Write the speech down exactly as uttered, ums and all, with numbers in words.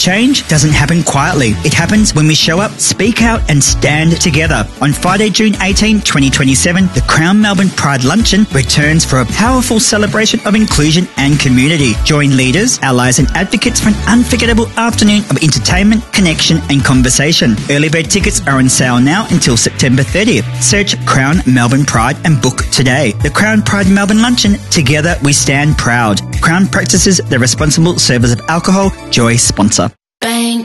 Change doesn't happen quietly. It happens when we show up, speak out and stand together. On Friday, June eighteenth, twenty twenty-seven, the Crown Melbourne Pride Luncheon returns for a powerful celebration of inclusion and community. Join leaders, allies and advocates for an unforgettable afternoon of entertainment, connection and conversation. Early bird tickets are on sale now until September thirtieth. Search Crown Melbourne Pride and book today. The Crown Pride Melbourne Luncheon, together we stand proud. Crown practices the responsible service of alcohol. Joy sponsor. Bang.